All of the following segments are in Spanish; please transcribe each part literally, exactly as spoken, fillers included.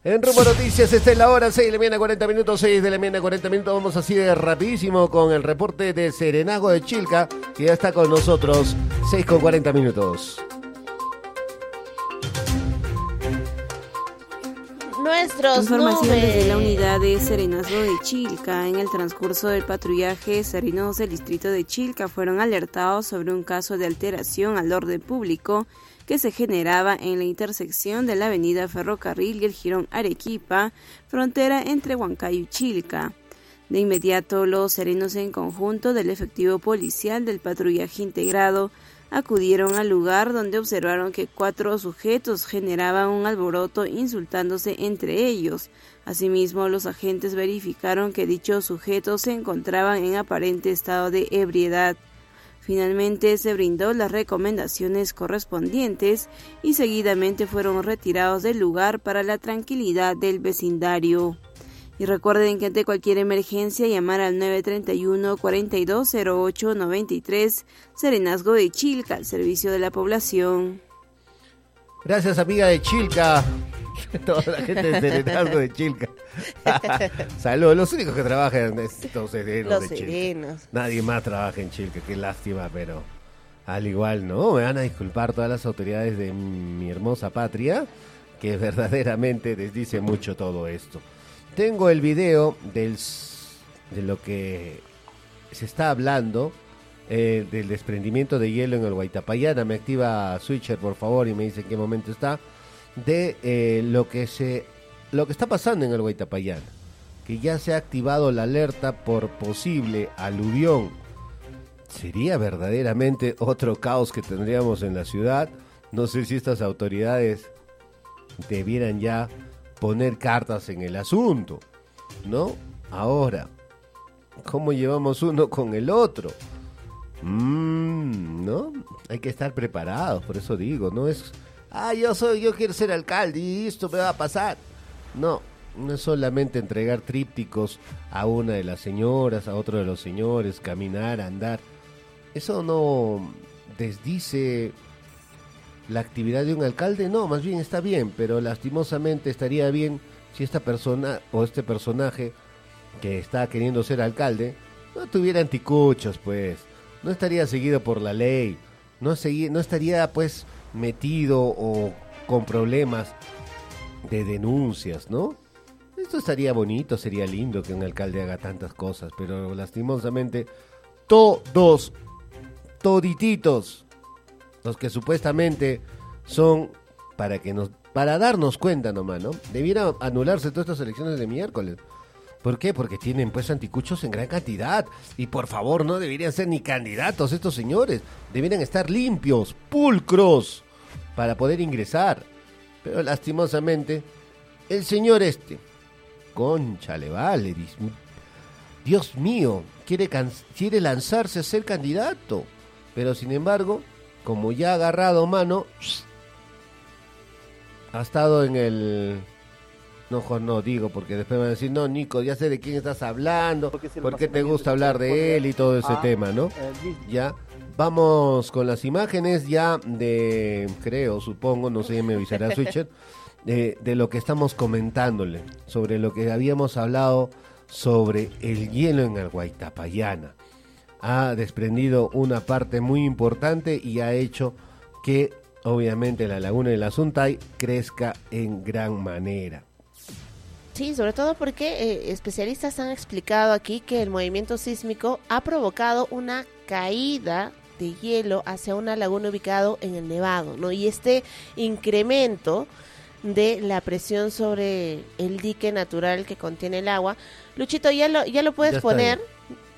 En Rumbo Noticias está en la hora seis de la mañana, cuarenta minutos, seis de la mañana, cuarenta minutos. Vamos así de rapidísimo con el reporte de Serenazgo de Chilca, que ya está con nosotros, seis con cuarenta minutos. Nuestros Información nubes. desde la unidad de Serenazgo de Chilca. En el transcurso del patrullaje, serenos del distrito de Chilca fueron alertados sobre un caso de alteración al orden público que se generaba en la intersección de la avenida Ferrocarril y el jirón Arequipa, frontera entre Huancayo y Chilca. De inmediato, los serenos en conjunto del efectivo policial del patrullaje integrado acudieron al lugar, donde observaron que cuatro sujetos generaban un alboroto insultándose entre ellos. Asimismo, los agentes verificaron que dichos sujetos se encontraban en aparente estado de ebriedad. Finalmente se brindó las recomendaciones correspondientes y seguidamente fueron retirados del lugar para la tranquilidad del vecindario. Y recuerden que ante cualquier emergencia llamar al nueve treinta y uno, cuarenta y dos cero ocho, noventa y tres, Serenazgo de Chilca, al servicio de la población. Gracias, amiga de Chilca. Toda la gente de Serenazgo de Chilca. Saludos, los únicos que trabajan estos serenos Los de serenos. Chilca. Nadie más trabaja en Chilca, qué lástima, pero al igual, ¿no? Me van a disculpar todas las autoridades de mi hermosa patria, que verdaderamente les dice mucho todo esto. Tengo el video del, de lo que se está hablando, eh, del desprendimiento de hielo en el Huaytapallana. Me activa Switcher, por favor, y me dice en qué momento está. De eh, lo que se lo que está pasando en el Huaytapallana, que ya se ha activado la alerta por posible aluvión. Sería verdaderamente otro caos que tendríamos en la ciudad. No sé si estas autoridades debieran ya poner cartas en el asunto, ¿no? Ahora, ¿cómo llevamos uno con el otro? Mm, ¿no? Hay que estar preparados, por eso digo, no es, ah, yo soy, yo quiero ser alcalde y esto me va a pasar. No, no es solamente entregar trípticos a una de las señoras, a otro de los señores, caminar, andar. Eso no desdice la actividad de un alcalde, no, más bien está bien, pero lastimosamente estaría bien si esta persona o este personaje que está queriendo ser alcalde no tuviera anticuchos, pues, no estaría seguido por la ley, no, segui- no estaría pues metido o con problemas de denuncias, ¿no? Esto estaría bonito, sería lindo que un alcalde haga tantas cosas, pero lastimosamente todos, todititos, los que supuestamente son para que nos, para darnos cuenta nomás, ¿no? Debieran anularse todas estas elecciones de miércoles. ¿Por qué? Porque tienen pues anticuchos en gran cantidad. Y por favor, no deberían ser ni candidatos estos señores. Deberían estar limpios, pulcros, para poder ingresar. Pero lastimosamente, el señor este, cónchale, vale, Dios mío, quiere, can- quiere lanzarse a ser candidato. Pero sin embargo, como ya ha agarrado mano, ha estado en el... No, no digo, porque después van a decir, no, Nico, ya sé de quién estás hablando, por qué te gusta hablar de él y todo ese tema, ¿no? Ya, vamos con las imágenes ya de, creo, supongo, no sé, me avisará Switcher, de, de lo que estamos comentándole, sobre lo que habíamos hablado sobre el hielo en el Huaytapallana. Ha desprendido una parte muy importante y ha hecho que, obviamente, la laguna de la Suntay crezca en gran manera. Sí, sobre todo porque eh, especialistas han explicado aquí que el movimiento sísmico ha provocado una caída de hielo hacia una laguna ubicado en el Nevado, ¿no? Y este incremento de la presión sobre el dique natural que contiene el agua. Luchito, ya lo, ya lo puedes Ya está poner. ahí.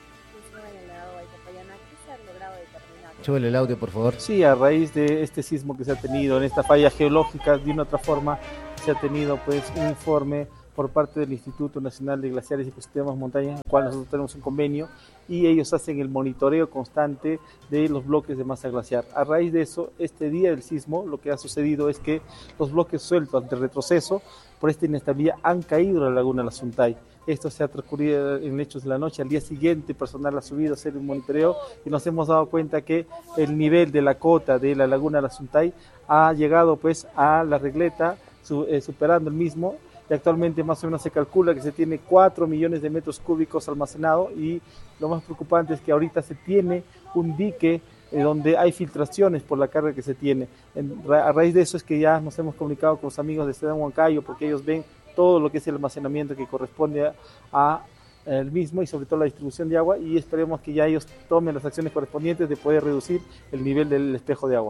Súbele el audio, por favor. Sí, a raíz de este sismo que se ha tenido, en esta falla geológica, de una otra forma, se ha tenido pues un informe por parte del Instituto Nacional de Glaciares y Ecosistemas Montañas, el cual nosotros tenemos un convenio, y ellos hacen el monitoreo constante de los bloques de masa glaciar. A raíz de eso, este día del sismo, lo que ha sucedido es que los bloques sueltos de retroceso, por esta inestabilidad, han caído a la laguna de la Suntay. Esto se ha transcurrido en hechos de la noche. Al día siguiente, personal ha subido a hacer un monitoreo y nos hemos dado cuenta que el nivel de la cota de la laguna de la Suntay ha llegado pues a la regleta, su, eh, superando el mismo, y actualmente más o menos se calcula que se tiene cuatro millones de metros cúbicos almacenados, y lo más preocupante es que ahorita se tiene un dique eh, donde hay filtraciones por la carga que se tiene. En, a raíz de eso es que ya nos hemos comunicado con los amigos de Sedán Huancayo, porque ellos ven todo lo que es el almacenamiento que corresponde a, a el mismo, y sobre todo la distribución de agua, y esperemos que ya ellos tomen las acciones correspondientes de poder reducir el nivel del espejo de agua.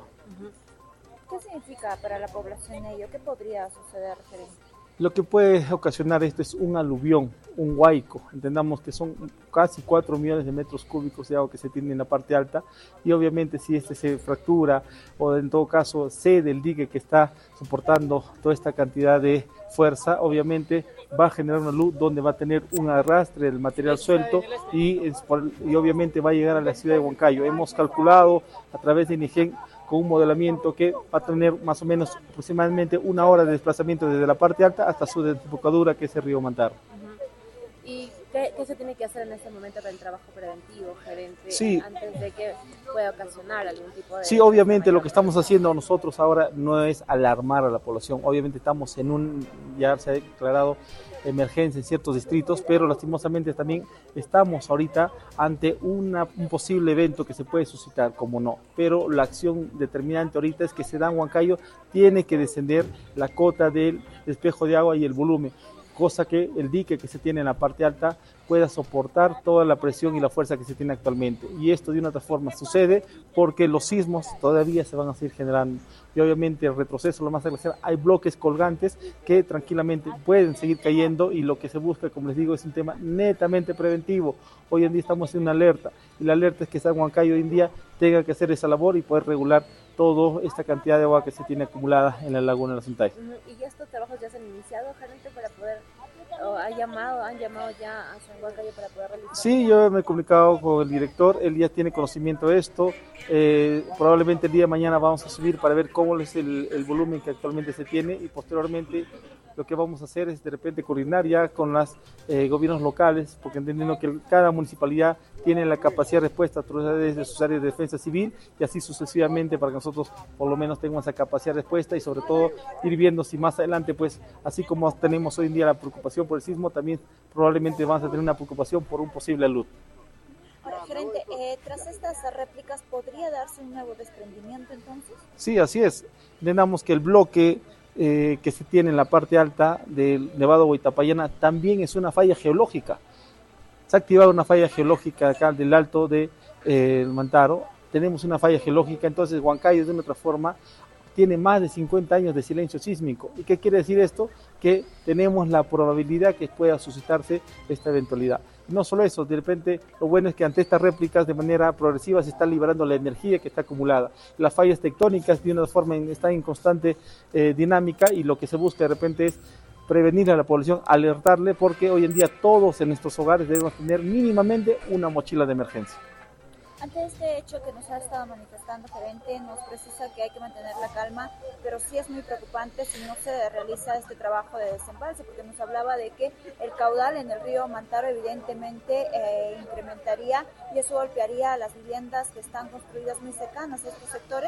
¿Qué significa para la población ello? ¿Qué podría suceder, gerente? Lo que puede ocasionar esto es un aluvión, un huaico. Entendamos que son casi cuatro millones de metros cúbicos de agua que se tiene en la parte alta, y obviamente si este se fractura o en todo caso cede el dique que está soportando toda esta cantidad de fuerza, obviamente va a generar una luz donde va a tener un arrastre del material suelto, y, y obviamente va a llegar a la ciudad de Huancayo. Hemos calculado a través de INEGEN con un modelamiento que va a tener más o menos aproximadamente una hora de desplazamiento desde la parte alta hasta su desembocadura, que es el río Mantaro. Uh-huh. ¿Y qué, qué se tiene que hacer en este momento para el trabajo preventivo, gerente, sí. antes de que pueda ocasionar algún tipo de... Sí, obviamente lo que estamos haciendo nosotros ahora no es alarmar a la población. Obviamente estamos en un, ya se ha declarado emergencia en ciertos distritos, pero lastimosamente también estamos ahorita ante una, un posible evento que se puede suscitar, como no, pero la acción determinante ahorita es que Sedán Huancayo tiene que descender la cota del espejo de agua y el volumen, cosa que el dique que se tiene en la parte alta pueda soportar toda la presión y la fuerza que se tiene actualmente. Y esto de una otra forma sucede porque los sismos todavía se van a seguir generando, y obviamente el retroceso, lo más glaciar, hay bloques colgantes que tranquilamente pueden seguir cayendo, y lo que se busca, como les digo, es un tema netamente preventivo. Hoy en día estamos en una alerta, y la alerta es que Sedán Huancayo hoy en día tenga que hacer esa labor y poder regular toda esta cantidad de agua que se tiene acumulada en la laguna de la Suntay. ¿Y ya estos trabajos ya se han iniciado, gerente, para poder, o ha llamado, han llamado ya a Sedán Huancayo para poder realizar? Sí, yo me he comunicado con el director, él ya tiene conocimiento de esto, eh, probablemente el día de mañana vamos a subir para ver cómo es el, el volumen que actualmente se tiene, y posteriormente lo que vamos a hacer es de repente coordinar ya con los eh, gobiernos locales, porque entendiendo que cada municipalidad tiene la capacidad de respuesta a través de sus áreas de defensa civil, y así sucesivamente, para que nosotros por lo menos tengamos esa capacidad de respuesta, y sobre todo ir viendo si más adelante, pues así como tenemos hoy en día la preocupación por el sismo, también probablemente vamos a tener una preocupación por un posible alud. Ahora, gerente, eh, tras estas réplicas, ¿podría darse un nuevo desprendimiento entonces? Sí, así es. Entendamos que el bloque eh, que se tiene en la parte alta del Nevado Huaytapallana también es una falla geológica. Se ha activado una falla geológica acá del alto de eh, Mantaro. Tenemos una falla geológica, entonces Huancayo de una otra forma tiene más de cincuenta años de silencio sísmico. ¿Y qué quiere decir esto? Que tenemos la probabilidad que pueda suscitarse esta eventualidad. No solo eso, de repente lo bueno es que ante estas réplicas de manera progresiva se está liberando la energía que está acumulada. Las fallas tectónicas de una forma están en constante eh, dinámica, y lo que se busca de repente es prevenir a la población, alertarle, porque hoy en día todos en nuestros hogares debemos tener mínimamente una mochila de emergencia. Ante este hecho que nos ha estado manifestando, gerente, nos precisa que hay que mantener la calma, pero sí es muy preocupante si no se realiza este trabajo de desembalse, porque nos hablaba de que el caudal en el río Mantaro evidentemente eh, incrementaría, y eso golpearía a las viviendas que están construidas muy cercanas a estos sectores.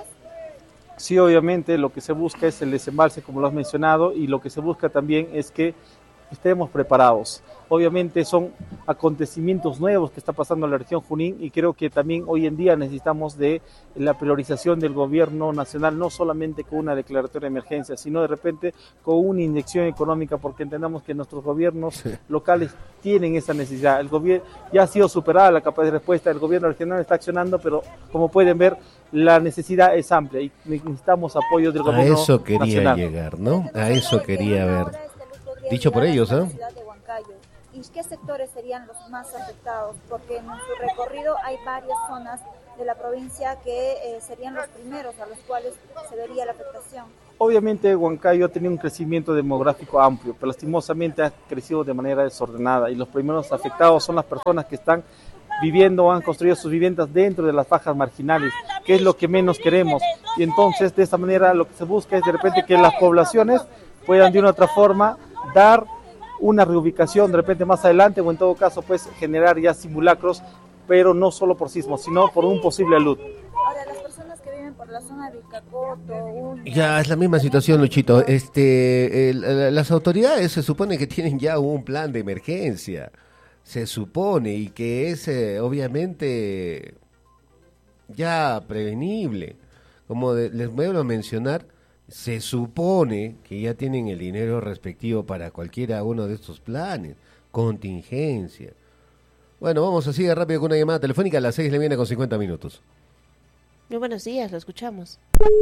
Sí, obviamente lo que se busca es el desembalse, como lo has mencionado, y lo que se busca también es que estemos preparados. Obviamente son acontecimientos nuevos que está pasando en la región Junín, y creo que también hoy en día necesitamos de la priorización del gobierno nacional, no solamente con una declaratoria de emergencia, sino de repente con una inyección económica, porque entendamos que nuestros gobiernos sí. locales tienen esa necesidad. El gobierno ya ha sido superada la capacidad de respuesta, el gobierno regional está accionando, pero como pueden ver, la necesidad es amplia y necesitamos apoyo del gobierno nacional. A eso quería nacional. llegar, ¿no? A eso quería ver. Dicho por ellos, ¿eh? ¿Y qué sectores serían los más afectados? Porque en su recorrido hay varias zonas de la provincia que eh, serían los primeros a los cuales se vería la afectación. Obviamente Huancayo ha tenido un crecimiento demográfico amplio, pero lastimosamente ha crecido de manera desordenada, y los primeros afectados son las personas que están viviendo o han construido sus viviendas dentro de las fajas marginales, que es lo que menos queremos. Y entonces de esta manera lo que se busca es de repente que las poblaciones puedan de una u otra forma dar una reubicación de repente más adelante, o en todo caso pues generar ya simulacros, pero no solo por sismos, sino por un posible alud. Ahora, las personas que viven por por la zona de Vilcacoto, un... Ya, es la misma situación, Luchito. Este, el, las autoridades se supone que tienen ya un plan de emergencia. Se supone, y que es eh, obviamente ya prevenible. Como de, les vuelvo a mencionar, se supone que ya tienen el dinero respectivo para cualquiera uno de estos planes. Contingencia. Bueno, vamos así de rápido con una llamada telefónica. A las seis le viene con cincuenta minutos. Muy buenos días, lo escuchamos.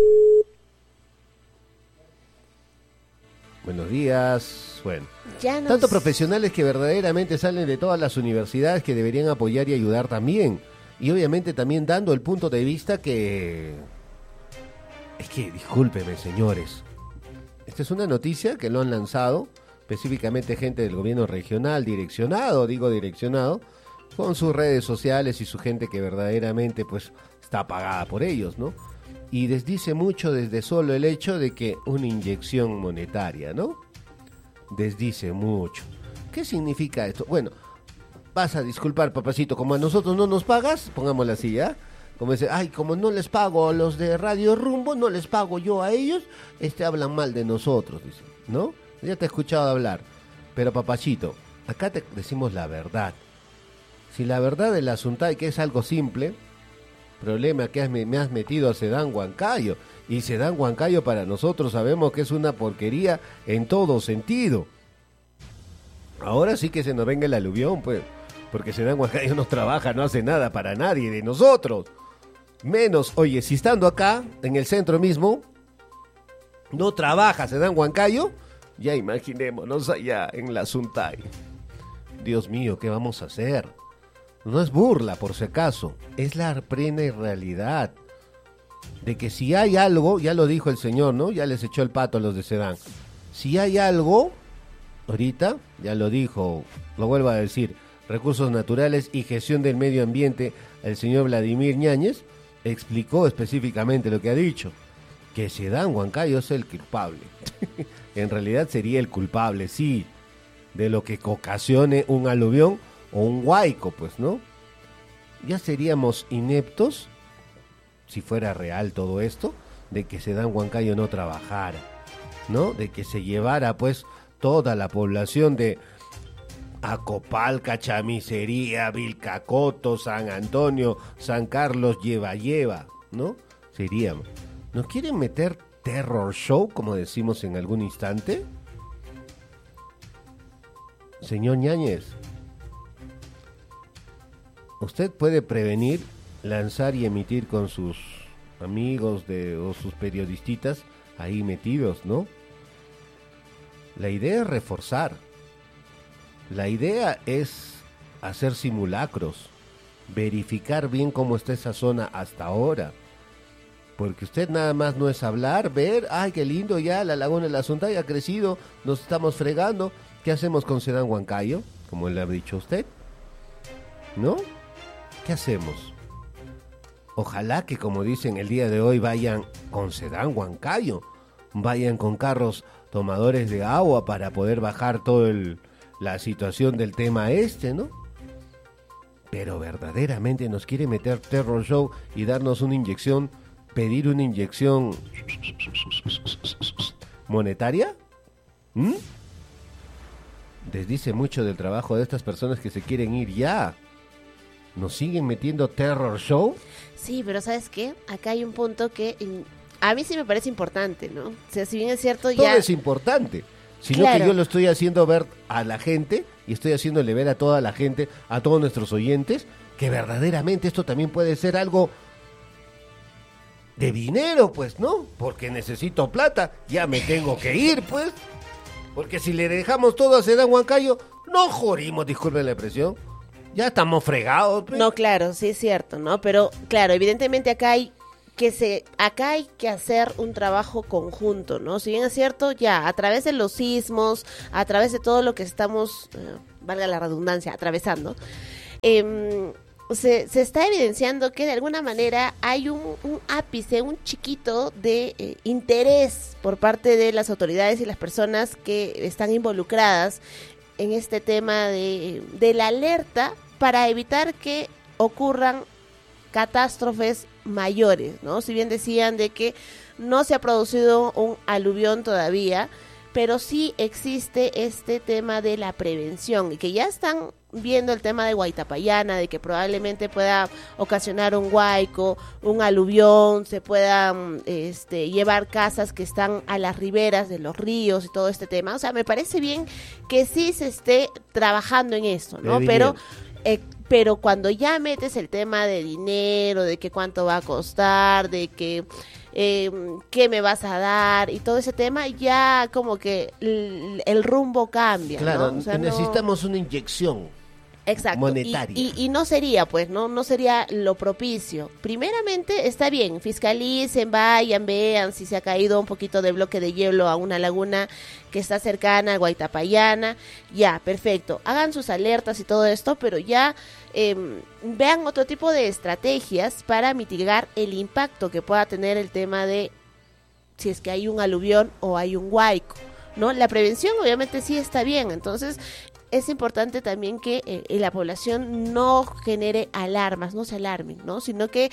Buenos días. Bueno, Ya nos... tanto profesionales que verdaderamente salen de todas las universidades que deberían apoyar y ayudar también. Y obviamente también dando el punto de vista que... Es que, discúlpeme, señores. Esta es una noticia que lo han lanzado específicamente gente del gobierno regional, direccionado, digo direccionado, con sus redes sociales y su gente que verdaderamente pues está pagada por ellos, ¿no? Y desdice mucho desde solo el hecho de que una inyección monetaria, ¿no? Desdice mucho. ¿Qué significa esto? Bueno, vas a disculpar, papacito, como a nosotros no nos pagas, pongámoslo así, ¿ya? Como dice, ay, como no les pago a los de Radio Rumbo, no les pago yo a ellos, este hablan mal de nosotros, dice, ¿no? Ya te he escuchado hablar, pero papachito, acá te decimos la verdad. Si la verdad del asunto es que es algo simple, problema que has, me, me has metido a Sedán Huancayo, y Sedán Huancayo para nosotros sabemos que es una porquería en todo sentido. Ahora sí que se nos venga el aluvión, pues, porque Sedán Huancayo no trabaja, no hace nada para nadie de nosotros. Menos, oye, si estando acá, en el centro mismo, no trabaja Sedán Huancayo, ya imaginémonos allá en la Suntay. Dios mío, ¿qué vamos a hacer? No es burla, por si acaso, es la plena realidad de que si hay algo, ya lo dijo el señor, ¿no? Ya les echó el pato a los de Sedán. Si hay algo, ahorita, ya lo dijo, lo vuelvo a decir, Recursos Naturales y Gestión del Medio Ambiente, el señor Vladimir Ñáñez, explicó específicamente lo que ha dicho, que Sedán Huancayo es el culpable. En realidad sería el culpable, sí, de lo que ocasione un aluvión o un huaico, pues, ¿no? Ya seríamos ineptos, si fuera real todo esto, de que Sedán Huancayo no trabajara, ¿no? De que se llevara, pues, toda la población de Acopalca, Chamisería, Vilcacoto, San Antonio, San Carlos, lleva, lleva, ¿no? Seríamos. ¿Nos quieren meter terror show, como decimos en algún instante? Señor Ñáñez, usted puede prevenir, lanzar y emitir con sus amigos de, o sus periodistas ahí metidos, ¿no? La idea es reforzar. La idea es hacer simulacros, verificar bien cómo está esa zona hasta ahora. Porque usted nada más no es hablar, ver, ay, qué lindo ya, la laguna de la Suntay ha crecido, nos estamos fregando. ¿Qué hacemos con Sedán Huancayo? Como le ha dicho usted, ¿no? ¿Qué hacemos? Ojalá que, como dicen el día de hoy, vayan con Sedán Huancayo, vayan con carros tomadores de agua para poder bajar todo el... la situación del tema este, ¿no? Pero verdaderamente nos quiere meter terror show y darnos una inyección, pedir una inyección monetaria. ¿Mm? Desdice mucho del trabajo de estas personas que se quieren ir ya. ¿Nos siguen metiendo terror show? Sí, pero ¿sabes qué? Acá hay un punto que a mí sí me parece importante, ¿no? O sea, si bien es cierto, Todo ya... es importante. Sino Claro. que yo lo estoy haciendo ver a la gente y estoy haciéndole ver a toda la gente, a todos nuestros oyentes, que verdaderamente esto también puede ser algo de dinero, pues, ¿no? Porque necesito plata, ya me tengo que ir, pues. Porque si le dejamos todo a Sedán Huancayo, no jorimos, disculpen la expresión, ya estamos fregados, pues. No, claro, sí es cierto, ¿no? Pero, claro, evidentemente acá hay que se acá hay que hacer un trabajo conjunto, ¿no? Si bien es cierto, ya a través de los sismos, a través de todo lo que estamos, eh, valga la redundancia, atravesando, eh, se, se está evidenciando que de alguna manera hay un, un ápice, un chiquito de eh, interés por parte de las autoridades y las personas que están involucradas en este tema de, de la alerta para evitar que ocurran catástrofes mayores, ¿no? Si bien decían de que no se ha producido un aluvión todavía, pero sí existe este tema de la prevención y que ya están viendo el tema de Huaytapallana, de que probablemente pueda ocasionar un huaico, un aluvión, se puedan este, llevar casas que están a las riberas de los ríos y todo este tema. O sea, me parece bien que sí se esté trabajando en esto, ¿no? Pero eh, pero cuando ya metes el tema de dinero, de que cuánto va a costar, de que eh, qué me vas a dar y todo ese tema, ya como que el, el rumbo cambia, claro, ¿no? O sea, necesitamos no... una inyección. Exacto, monetaria. Y, y, y no sería, pues, no no sería lo propicio. Primeramente, está bien, fiscalicen, vayan, vean si se ha caído un poquito de bloque de hielo a una laguna que está cercana a Huaytapallana, ya, perfecto. Hagan sus alertas y todo esto, pero ya eh, vean otro tipo de estrategias para mitigar el impacto que pueda tener el tema de si es que hay un aluvión o hay un huaico, ¿no? La prevención obviamente sí está bien, entonces es importante también que eh, la población no genere alarmas, no se alarmen, ¿no? Sino que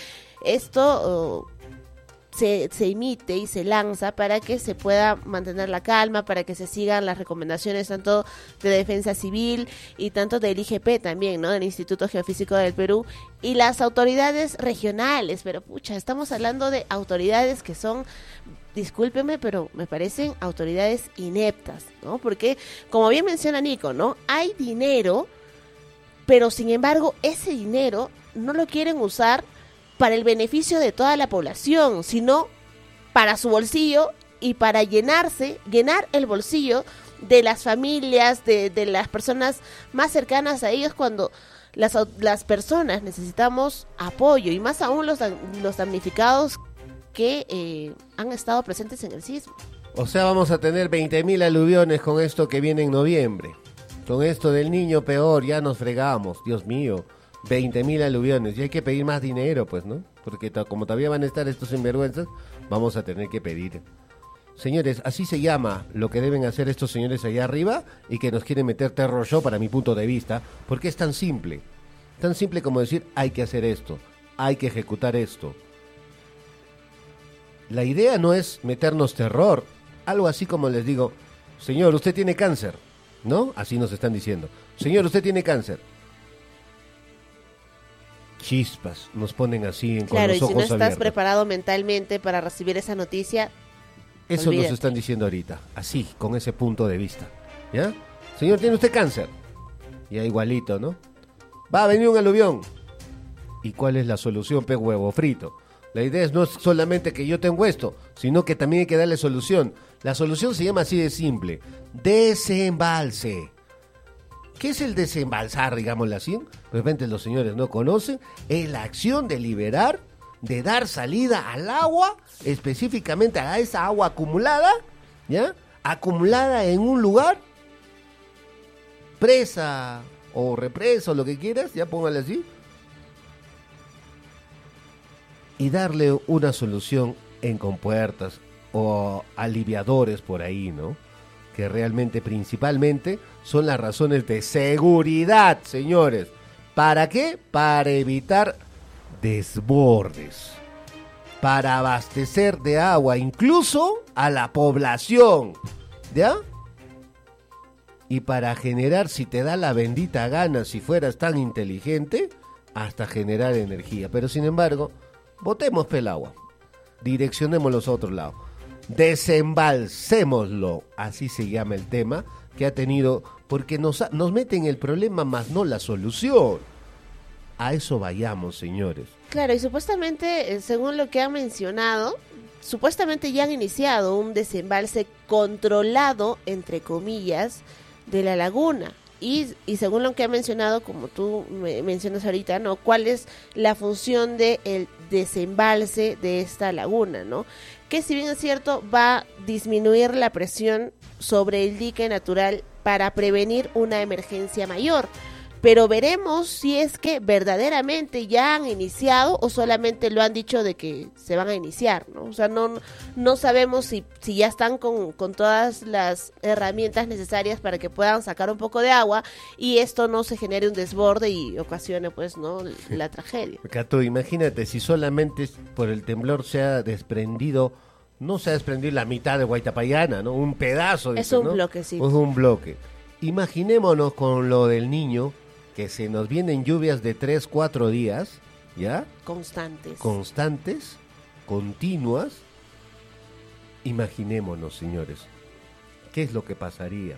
esto uh, se, se imite y se lanza para que se pueda mantener la calma, para que se sigan las recomendaciones tanto de Defensa Civil y tanto del I G P también, ¿no? Del Instituto Geofísico del Perú y las autoridades regionales, pero pucha, estamos hablando de autoridades que son, discúlpeme, pero me parecen autoridades ineptas, ¿no? Porque, como bien menciona Nico, ¿no? Hay dinero, pero sin embargo, ese dinero no lo quieren usar para el beneficio de toda la población, sino para su bolsillo y para llenarse, llenar el bolsillo de las familias, de, de las personas más cercanas a ellos cuando las, las personas necesitamos apoyo y más aún los, los damnificados que eh, han estado presentes en el sismo. O sea, vamos a tener veinte mil aluviones con esto que viene en noviembre. Con esto del niño peor, ya nos fregamos, Dios mío. veinte mil aluviones, y hay que pedir más dinero, pues, ¿no? Porque to- como todavía van a estar estos sinvergüenzas, vamos a tener que pedir. Señores, así se llama lo que deben hacer estos señores allá arriba y que nos quieren meter terror show para mi punto de vista, porque es tan simple. Tan simple como decir, hay que hacer esto, hay que ejecutar esto. La idea no es meternos terror, algo así como les digo, señor, usted tiene cáncer, ¿no? Así nos están diciendo. Señor, usted tiene cáncer. Chispas, nos ponen así con claro, los y ojos si no estás abiertos. preparado mentalmente para recibir esa noticia, Eso olvídate. nos están diciendo ahorita, así, con ese punto de vista, ¿ya? Señor, ¿tiene usted cáncer? Ya igualito, ¿no? Va a venir un aluvión. ¿Y cuál es la solución, pe huevo frito? La idea es no es solamente que yo tengo esto, sino que también hay que darle solución. La solución se llama así de simple, desembalse. ¿Qué es el desembalsar, digámoslo así? De repente los señores no conocen. Es la acción de liberar, de dar salida al agua, específicamente a esa agua acumulada, ¿ya? Acumulada en un lugar, presa o represa o lo que quieras, ya póngale así, y darle una solución en compuertas o aliviadores por ahí, ¿no? Que realmente, principalmente, son las razones de seguridad, señores. ¿Para qué? Para evitar desbordes, para abastecer de agua incluso a la población, ¿ya? Y para generar, si te da la bendita gana, si fueras tan inteligente, hasta generar energía. Pero sin embargo, botemos pel agua, direccionémoslo a otro lado, desembalsémoslo, así se llama el tema que ha tenido, porque nos, nos meten el problema más no la solución. A eso vayamos, señores. Claro, y supuestamente, eh, según lo que han mencionado, supuestamente ya han iniciado un desembalse controlado, entre comillas, de la laguna. Y, y según lo que ha mencionado, como tú me mencionas ahorita, ¿no? ¿Cuál es la función del desembalse de esta laguna, ¿no? Que si bien es cierto, va a disminuir la presión sobre el dique natural para prevenir una emergencia mayor. pero veremos si es que verdaderamente ya han iniciado o solamente lo han dicho de que se van a iniciar, ¿no? O sea, no, no sabemos si, si ya están con, con todas las herramientas necesarias para que puedan sacar un poco de agua y esto no se genere un desborde y ocasione, pues, ¿no?, la tragedia. Cato, imagínate si solamente por el temblor se ha desprendido, no se ha desprendido la mitad de Huaytapallana, ¿no? Un pedazo. Es dice, un ¿no? bloque, sí. Es un bloque. Imaginémonos con lo del Niño, que se nos vienen lluvias de tres, cuatro días, ¿ya? Constantes. Constantes, continuas. Imaginémonos, señores, ¿qué es lo que pasaría?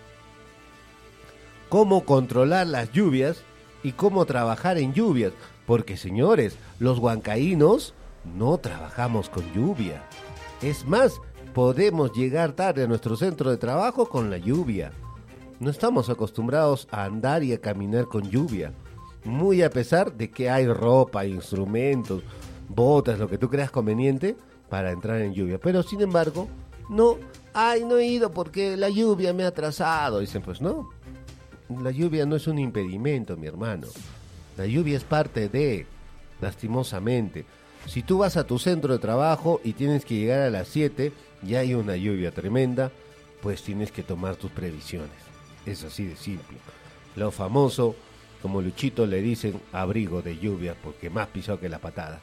¿Cómo controlar las lluvias y cómo trabajar en lluvias? Porque, señores, los huancaínos no trabajamos con lluvia. Es más, podemos llegar tarde a nuestro centro de trabajo con la lluvia. No estamos acostumbrados a andar y a caminar con lluvia. Muy a pesar de que hay ropa, instrumentos, botas, lo que tú creas conveniente para entrar en lluvia. Pero, sin embargo, no, ay, no he ido porque la lluvia me ha atrasado. Dicen, pues no, la lluvia no es un impedimento, mi hermano. La lluvia es parte de, lastimosamente. Si tú vas a tu centro de trabajo y tienes que llegar a las siete y hay una lluvia tremenda, pues tienes que tomar tus previsiones. Es así de simple. Lo famoso, como Luchito le dicen, abrigo de lluvia, porque más pisado que la patada.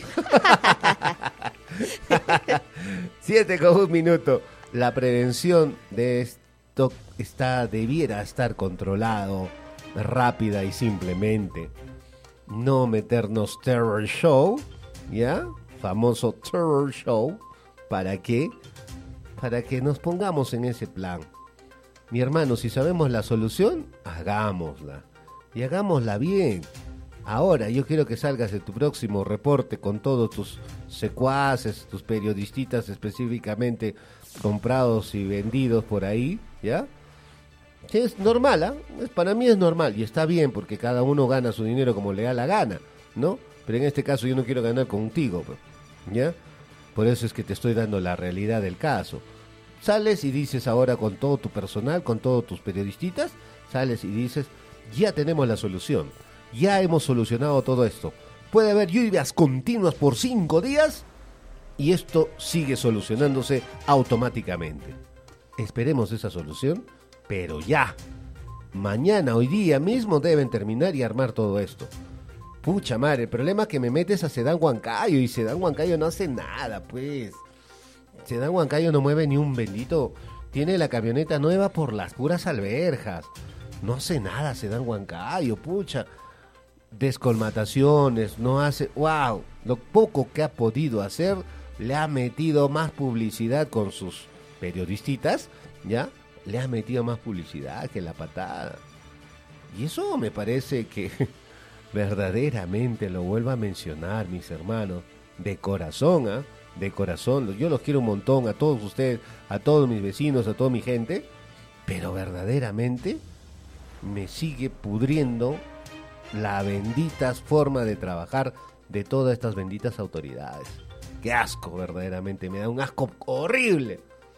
Siete con un minuto. La prevención de esto está, debiera estar controlado, rápida y simplemente. No meternos terror show, ¿ya? Famoso terror show. ¿Para qué? Para que nos pongamos en ese plan. Mi hermano, si sabemos la solución, hagámosla. Y hagámosla bien. Ahora, yo quiero que salgas de tu próximo reporte con todos tus secuaces, tus periodistas específicamente comprados y vendidos por ahí, ¿ya? Sí, es normal, ¿ah? ¿eh? Para mí es normal y está bien porque cada uno gana su dinero como le da la gana, ¿no? Pero en este caso yo no quiero ganar contigo, ¿ya? Por eso es que te estoy dando la realidad del caso. Sales y dices ahora con todo tu personal, con todos tus periodistas, sales y dices, ya tenemos la solución, ya hemos solucionado todo esto. Puede haber lluvias continuas por cinco días y esto sigue solucionándose automáticamente. Esperemos esa solución, pero ya. Mañana, hoy día mismo deben terminar y armar todo esto. Pucha madre, el problema es que me metes a Sedán Huancayo y Sedán Huancayo no hace nada, pues. Sedán Huancayo no mueve ni un bendito. Tiene la camioneta nueva por las puras alberjas. No hace nada Sedán Huancayo, pucha. Descolmataciones, no hace... ¡Wow! Lo poco que ha podido hacer, le ha metido más publicidad con sus periodistitas, ¿ya? Le ha metido más publicidad que la patada. Y eso me parece que verdaderamente lo vuelvo a mencionar, mis hermanos. De corazón, ¿ah? ¿eh? De corazón, yo los quiero un montón a todos ustedes, a todos mis vecinos, a toda mi gente, pero verdaderamente me sigue pudriendo la bendita forma de trabajar de todas estas benditas autoridades. Qué asco, verdaderamente, me da un asco horrible.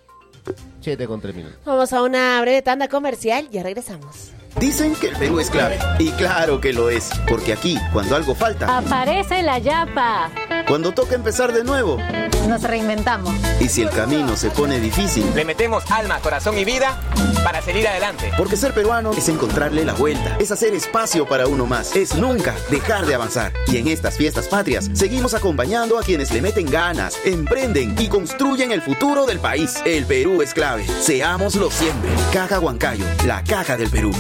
Siete con tres minutos. Vamos a una breve tanda comercial, ya regresamos. Dicen que el Perú es clave, y claro que lo es, porque aquí, cuando algo falta, aparece la yapa. Cuando toca empezar de nuevo, nos reinventamos. Y si el camino se pone difícil, le metemos alma, corazón y vida para seguir adelante. Porque ser peruano es encontrarle la vuelta, es hacer espacio para uno más, es nunca dejar de avanzar. Y en estas fiestas patrias, seguimos acompañando a quienes le meten ganas, emprenden y construyen el futuro del país. El Perú es clave, seámoslo siempre. Caja Huancayo, la caja del Perú.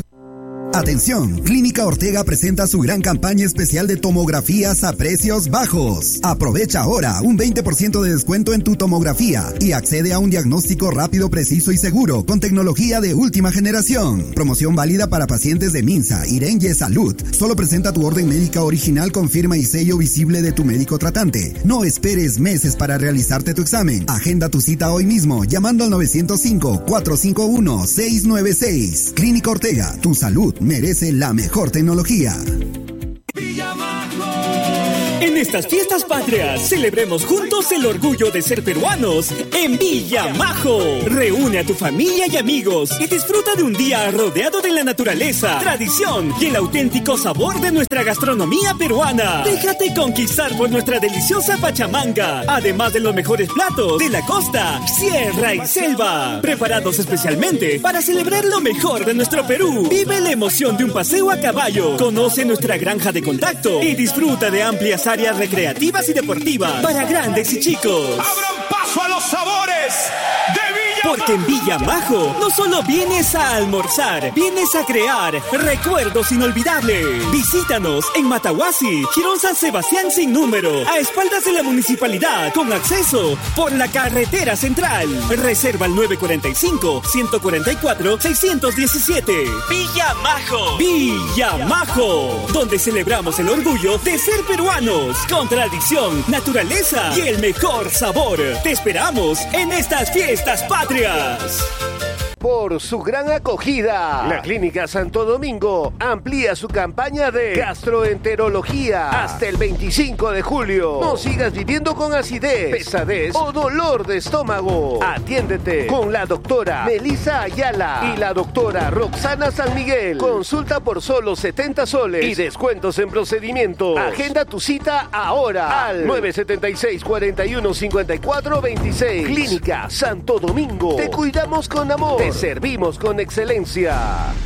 Atención, Clínica Ortega presenta su gran campaña especial de tomografías a precios bajos. Aprovecha ahora un veinte por ciento de descuento en tu tomografía y accede a un diagnóstico rápido, preciso y seguro con tecnología de última generación. Promoción válida para pacientes de Minsa, Irenye Salud. Solo presenta tu orden médica original con firma y sello visible de tu médico tratante. No esperes meses para realizarte tu examen. Agenda tu cita hoy mismo llamando al nueve cero cinco, cuatro cinco uno, seis nueve seis. Clínica Ortega, tu salud merece la mejor tecnología. En estas fiestas patrias, celebremos juntos el orgullo de ser peruanos en Villamajo. Reúne a tu familia y amigos y disfruta de un día rodeado de la naturaleza, tradición y el auténtico sabor de nuestra gastronomía peruana. Déjate conquistar por nuestra deliciosa pachamanga, además de los mejores platos de la costa, sierra y selva, preparados especialmente para celebrar lo mejor de nuestro Perú. Vive la emoción de un paseo a caballo, conoce nuestra granja de contacto y disfruta de amplias áreas recreativas y deportivas para grandes y chicos. ¡Abran paso a los sabores de Villamajo! Porque en Villamajo no solo vienes a almorzar, vienes a crear recuerdos inolvidables. Visítanos en Matahuasi, Girón San Sebastián sin número, a espaldas de la municipalidad, con acceso por la carretera central. Reserva al nueve cuatro cinco, uno cuatro cuatro, seis uno siete. Villamajo. Villamajo, donde celebramos el orgullo de ser peruanos, con tradición, naturaleza y el mejor sabor. Te esperamos en estas fiestas patrias. Por su gran acogida, la Clínica Santo Domingo amplía su campaña de gastroenterología hasta el veinticinco de julio. No sigas viviendo con acidez, pesadez o dolor de estómago. Atiéndete con la doctora Melissa Ayala y la doctora Roxana San Miguel. Consulta por solo setenta soles y descuentos en procedimientos. Agenda tu cita ahora al nueve siete seis, cuatro uno, cinco cuatro dos seis. Clínica Santo Domingo. Te cuidamos con amor. Te servimos con excelencia.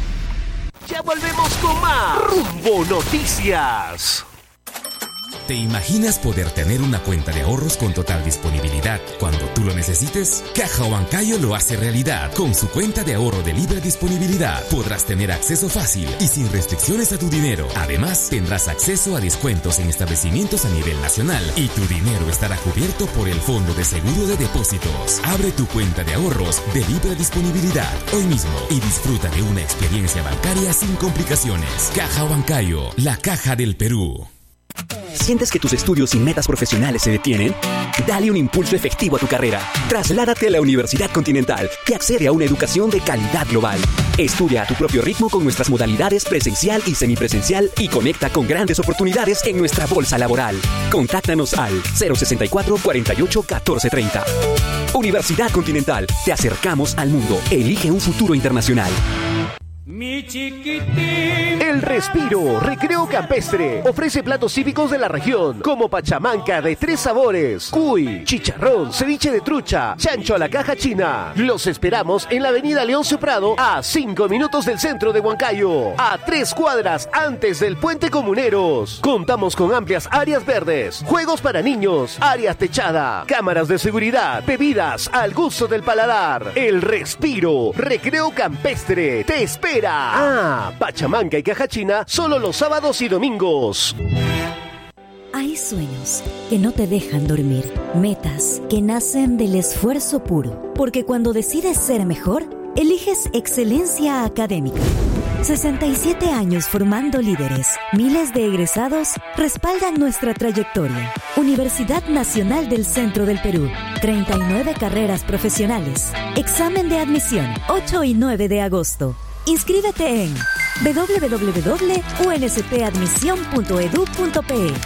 Ya volvemos con más Rumbo Noticias. ¿Te imaginas poder tener una cuenta de ahorros con total disponibilidad cuando tú lo necesites? Caja Huancayo lo hace realidad. Con su cuenta de ahorro de libre disponibilidad podrás tener acceso fácil y sin restricciones a tu dinero. Además, tendrás acceso a descuentos en establecimientos a nivel nacional y tu dinero estará cubierto por el Fondo de Seguro de Depósitos. Abre tu cuenta de ahorros de libre disponibilidad hoy mismo y disfruta de una experiencia bancaria sin complicaciones. Caja Huancayo, la caja del Perú. ¿Sientes que tus estudios y metas profesionales se detienen? Dale un impulso efectivo a tu carrera. Trasládate a la Universidad Continental, que accede a una educación de calidad global. Estudia a tu propio ritmo con nuestras modalidades presencial y semipresencial y conecta con grandes oportunidades en nuestra bolsa laboral. Contáctanos al cero sesenta y cuatro, cuarenta y ocho, catorce treinta. Universidad Continental, te acercamos al mundo. Elige un futuro internacional. Mi chiquitín. El Respiro Recreo Campestre ofrece platos típicos de la región, como pachamanca de tres sabores, cuy, chicharrón, ceviche de trucha, chancho a la caja china. Los esperamos en la avenida Leoncio Prado, a cinco minutos del centro de Huancayo, a tres cuadras antes del Puente Comuneros. Contamos con amplias áreas verdes, juegos para niños, áreas techada, cámaras de seguridad, bebidas al gusto del paladar. El Respiro Recreo Campestre te espera. Ah, pachamanca y caja china solo los sábados y domingos. Hay sueños que no te dejan dormir, metas que nacen del esfuerzo puro, porque cuando decides ser mejor, eliges excelencia académica. sesenta y siete años formando líderes, miles de egresados respaldan nuestra trayectoria. Universidad Nacional del Centro del Perú, treinta y nueve carreras profesionales. Examen de admisión, ocho y nueve de agosto. Inscríbete en doble u doble u doble u punto u n s p admisión punto e d u punto p e.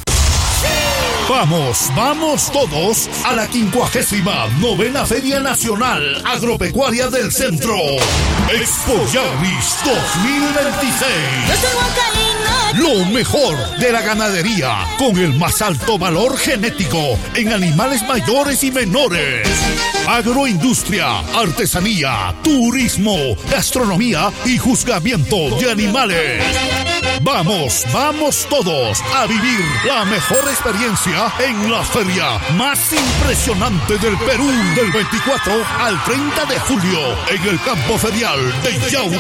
Vamos, vamos todos a la quincuagésima novena Feria Nacional Agropecuaria del Centro. Expo Yarris dos mil veintiséis. Lo mejor de la ganadería con el más alto valor genético en animales mayores y menores. Agroindustria, artesanía, turismo, gastronomía y juzgamiento de animales. Vamos, vamos todos a vivir la mejor experiencia en la feria más impresionante del Perú, del veinticuatro al treinta de julio en el campo ferial de Yauro.